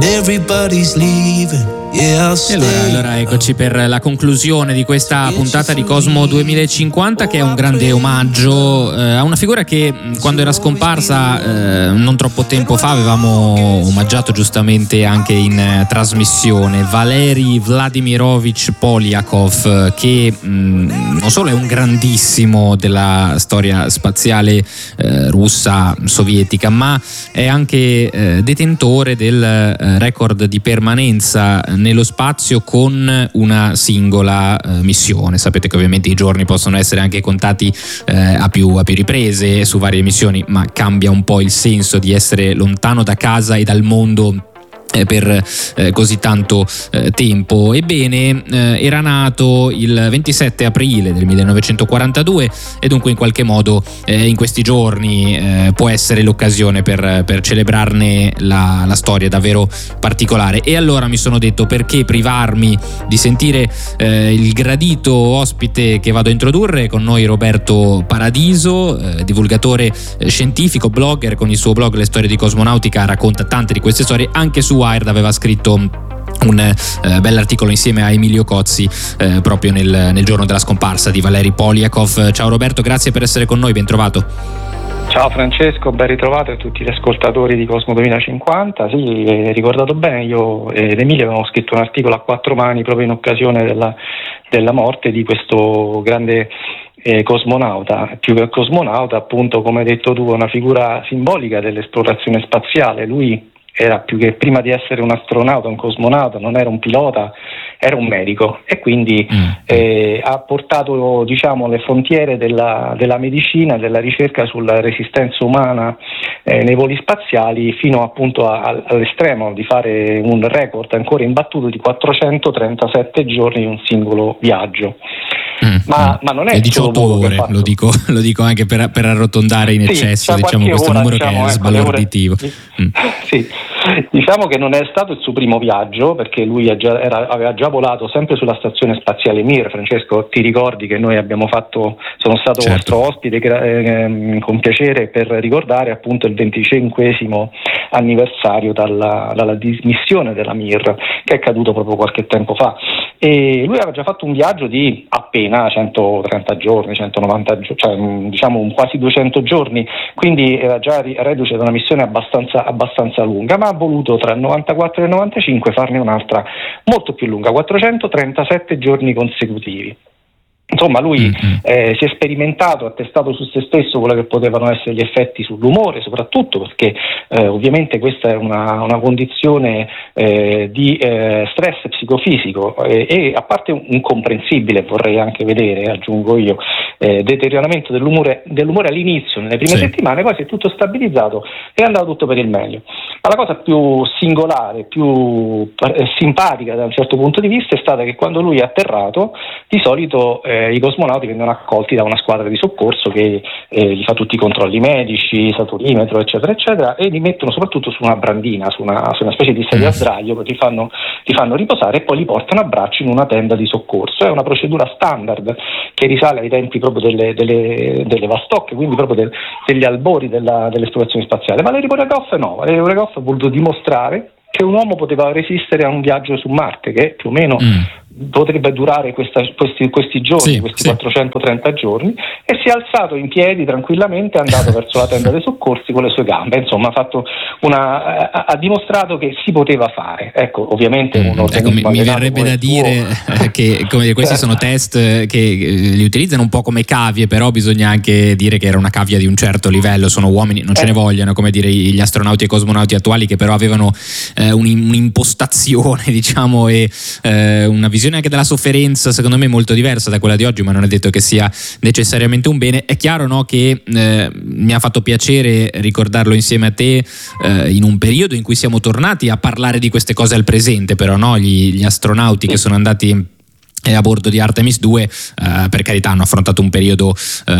everybody's leaving. Yeah, e allora eccoci per la conclusione di questa puntata di Cosmo 2050, che è un grande omaggio a una figura che quando era scomparsa non troppo tempo fa avevamo omaggiato giustamente anche in trasmissione, Valeri Vladimirovich Polyakov, che non solo è un grandissimo della storia spaziale russa sovietica, ma è anche detentore del record di permanenza nello spazio con una singola missione. Sapete che ovviamente i giorni possono essere anche contati a più riprese su varie missioni, ma cambia un po' il senso di essere lontano da casa e dal mondo per così tanto tempo. Ebbene, era nato il 27 aprile del 1942 e dunque in qualche modo in questi giorni può essere l'occasione per celebrarne la storia davvero particolare. E allora mi sono detto: perché privarmi di sentire il gradito ospite che vado a introdurre? Con noi Roberto Paradiso, divulgatore scientifico, blogger. Con il suo blog Le Storie di Cosmonautica racconta tante di queste storie. Anche su Wired aveva scritto un bell'articolo insieme a Emilio Cozzi proprio nel giorno della scomparsa di Valeri Polyakov. Ciao Roberto, grazie per essere con noi, ben trovato. Ciao Francesco, ben ritrovato a tutti gli ascoltatori di Cosmo 2050. Sì, ricordato bene, io ed Emilio avevamo scritto un articolo a quattro mani proprio in occasione della morte di questo grande cosmonauta. Più che cosmonauta, appunto, come hai detto tu, una figura simbolica dell'esplorazione spaziale. Lui era, più che prima di essere un astronauta, un cosmonauta, non era un pilota, era un medico, e quindi ha portato, diciamo, le frontiere della medicina, della ricerca sulla resistenza umana nei voli spaziali, fino appunto all'estremo di fare un record ancora imbattuto di 437 giorni in un singolo viaggio. Ma non è 18 ore, lo dico anche per arrotondare in eccesso, diciamo, questo ora, numero, diciamo, che è sbalorditivo. Sì, diciamo che non è stato il suo primo viaggio, perché lui aveva già volato sempre sulla stazione spaziale Mir. Francesco, ti ricordi che noi sono stato vostro ospite con piacere, per ricordare appunto il 25esimo anniversario dalla dismissione della Mir, che è caduto proprio qualche tempo fa. E lui aveva già fatto un viaggio di appena 130 giorni, 190 giorni, cioè diciamo quasi 200 giorni, quindi era già reduce da una missione abbastanza lunga, ma ha voluto tra il 94 e il 95 farne un'altra molto più lunga, 437 giorni consecutivi. Insomma, lui si è sperimentato, ha testato su se stesso quello che potevano essere gli effetti sull'umore, soprattutto perché ovviamente questa è una condizione di stress psicofisico e a parte un comprensibile, vorrei anche vedere, aggiungo io, deterioramento dell'umore all'inizio, nelle prime settimane. Poi si è tutto stabilizzato e è andato tutto per il meglio. Ma la cosa più singolare, più simpatica da un certo punto di vista, è stata che quando lui è atterrato, di solito i cosmonauti vengono accolti da una squadra di soccorso che gli fa tutti i controlli medici, saturimetro, eccetera eccetera, e li mettono soprattutto su una brandina, su una specie di sedia a sdraio, che li fanno riposare e poi li portano a braccio in una tenda di soccorso. È una procedura standard che risale ai tempi proprio delle Vostok, quindi proprio degli albori dell'esplorazione spaziale. Valeri Polyakov no, Valeri Polyakov ha voluto dimostrare che un uomo poteva resistere a un viaggio su Marte, che più o meno potrebbe durare questi giorni, 430 giorni, e si è alzato in piedi tranquillamente, è andato verso la tenda dei soccorsi con le sue gambe. Insomma, ha dimostrato che si poteva fare. Ecco, ovviamente mi verrebbe da dire che questi sono test che li utilizzano un po' come cavie, però bisogna anche dire che era una cavia di un certo livello, sono uomini, non ce ne vogliono, come dire, gli astronauti e cosmonauti attuali, che però avevano un'impostazione, diciamo, e una visione anche della sofferenza, secondo me, molto diversa da quella di oggi, ma non è detto che sia necessariamente un bene. È chiaro, no, che mi ha fatto piacere ricordarlo insieme a te in un periodo in cui siamo tornati a parlare di queste cose al presente, però no, gli astronauti che sono andati a bordo di Artemis 2 per carità hanno affrontato un periodo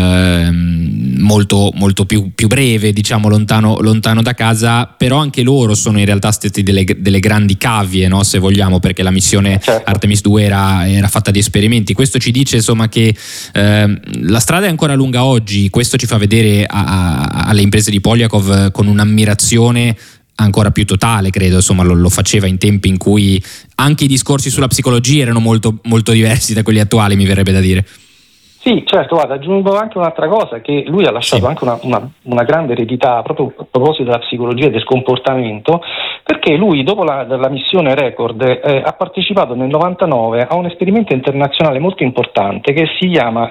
molto, molto più breve, diciamo, lontano da casa, però anche loro sono in realtà stati delle grandi cavie, no, se vogliamo, perché la missione Artemis 2 era fatta di esperimenti. Questo ci dice, insomma, che la strada è ancora lunga oggi. Questo ci fa vedere alle imprese di Polyakov con un'ammirazione ancora più totale, credo, insomma lo faceva in tempi in cui anche i discorsi sulla psicologia erano molto, molto diversi da quelli attuali, mi verrebbe da dire. Sì, certo, guarda, aggiungo anche un'altra cosa, che lui ha lasciato anche una grande eredità proprio a proposito della psicologia e del comportamento, perché lui dopo la missione Record ha partecipato nel 99 a un esperimento internazionale molto importante che si chiama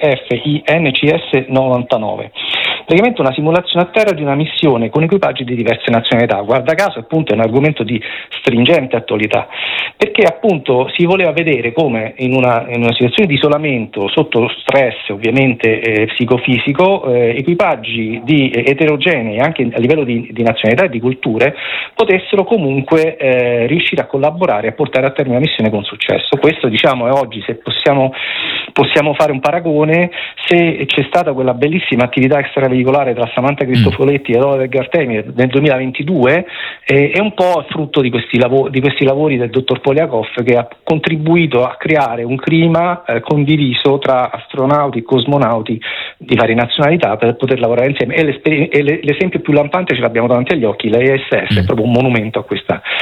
SFINCS 99. Praticamente una simulazione a terra di una missione con equipaggi di diverse nazionalità. Guarda caso, appunto, è un argomento di stringente attualità, perché appunto si voleva vedere come in una situazione di isolamento sotto stress ovviamente psicofisico, equipaggi di eterogenei anche a livello di nazionalità e di culture potessero comunque riuscire a collaborare e a portare a termine la missione con successo. Questo, diciamo, è oggi, se possiamo fare un paragone, se c'è stata quella bellissima attività extraveicolare tra Samantha Cristoforetti e Robert Artemide nel 2022, è un po' frutto di questi lavori del dottor Polyakov, che ha contribuito a creare un clima condiviso tra astronauti e cosmonauti di varie nazionalità per poter lavorare insieme, e l'esempio più lampante ce l'abbiamo davanti agli occhi. L'ISS è proprio un monumento a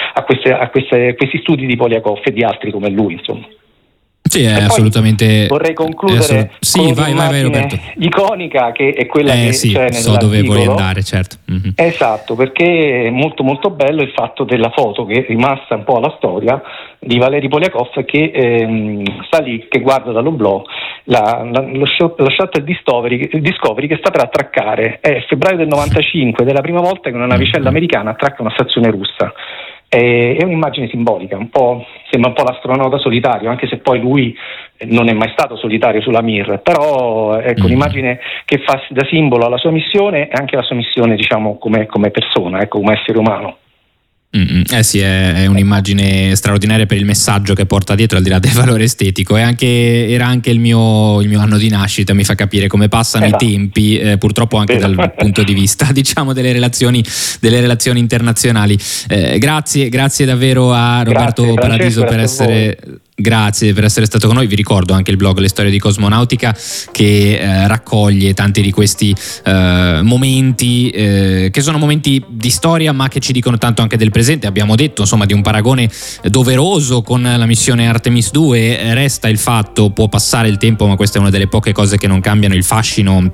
questi studi di Polyakov e di altri come lui, insomma. Sì, è assolutamente. Vorrei concludere con un'immagine iconica, che è quella che c'è nell'articolo. So dove vuoi andare, certo. Mm-hmm. Esatto, perché è molto molto bello il fatto della foto che è rimasta un po' alla storia di Valery Polyakov, che sta lì, che guarda dall'oblò lo shuttle Discovery che sta per attraccare. È febbraio del 95 ed è la prima volta che una navicella americana attracca una stazione russa. È un'immagine simbolica, sembra un po' l'astronauta solitario, anche se poi lui non è mai stato solitario sulla Mir, però ecco un'immagine che fa da simbolo alla sua missione e anche alla sua missione, diciamo, come persona, ecco, come essere umano. Sì, è un'immagine straordinaria per il messaggio che porta dietro, al di là del valore estetico. Era anche il mio anno di nascita, mi fa capire come passano i tempi, purtroppo anche dal punto di vista, diciamo, delle relazioni internazionali. Grazie davvero a Roberto Paradiso Grazie per essere stato con noi. Vi ricordo anche il blog Le Storie di Cosmonautica, che raccoglie tanti di questi momenti che sono momenti di storia, ma che ci dicono tanto anche del presente. Abbiamo detto, insomma, di un paragone doveroso con la missione Artemis 2. Resta il fatto, può passare il tempo, ma questa è una delle poche cose che non cambiano, il fascino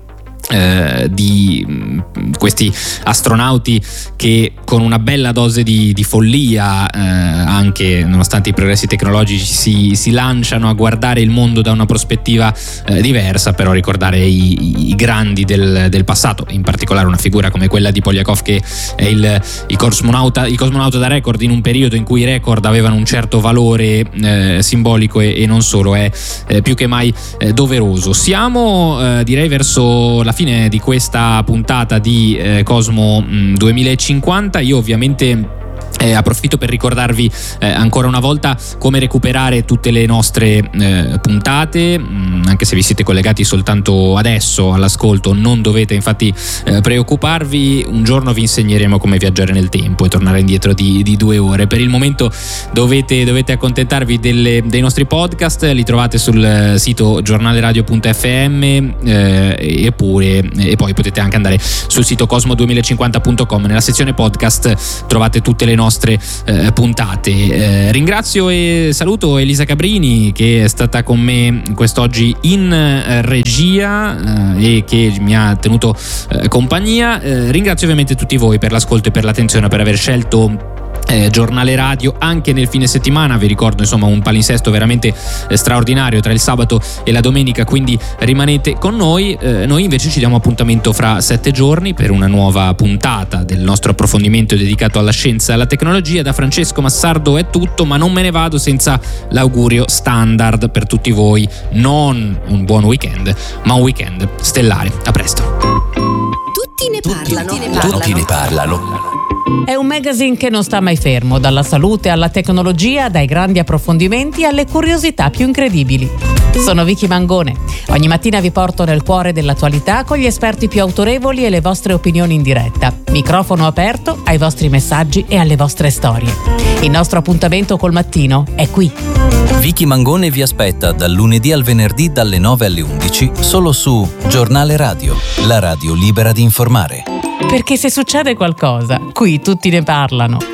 di questi astronauti che con una bella dose di follia, anche nonostante i progressi tecnologici, si lanciano a guardare il mondo da una prospettiva diversa, però ricordare i grandi del passato, in particolare una figura come quella di Polyakov, che è il cosmonauta da record in un periodo in cui i record avevano un certo valore simbolico e non solo, è più che mai doveroso. Siamo direi verso la fine di questa puntata di Cosmo 2050. Io ovviamente approfitto per ricordarvi ancora una volta come recuperare tutte le nostre puntate, anche se vi siete collegati soltanto adesso all'ascolto, non dovete infatti preoccuparvi. Un giorno vi insegneremo come viaggiare nel tempo e tornare indietro di 2 ore. Per il momento dovete accontentarvi dei nostri podcast, li trovate sul sito giornaleradio.fm e poi potete anche andare sul sito cosmo2050.com. Nella sezione podcast trovate tutte le nostre puntate. Ringrazio e saluto Elisa Cabrini, che è stata con me quest'oggi in regia e che mi ha tenuto compagnia. Ringrazio ovviamente tutti voi per l'ascolto e per l'attenzione, per aver scelto Giornale Radio anche nel fine settimana. Vi ricordo, insomma, un palinsesto veramente straordinario tra il sabato e la domenica, quindi rimanete con noi. Noi invece ci diamo appuntamento fra 7 giorni per una nuova puntata del nostro approfondimento dedicato alla scienza e alla tecnologia. Da Francesco Massardo è tutto, ma non me ne vado senza l'augurio standard per tutti voi: non un buon weekend, ma un weekend stellare. A presto. Tutti ne parlano. È un magazine che non sta mai fermo, dalla salute alla tecnologia, dai grandi approfondimenti alle curiosità più incredibili. Sono Vicky Mangone. Ogni mattina vi porto nel cuore dell'attualità con gli esperti più autorevoli e le vostre opinioni in diretta. Microfono aperto ai vostri messaggi e alle vostre storie. Il nostro appuntamento col mattino è qui. Vicky Mangone vi aspetta dal lunedì al venerdì dalle 9 alle 11 solo su Giornale Radio, la radio libera di informare. Perché se succede qualcosa, qui tutti ne parlano.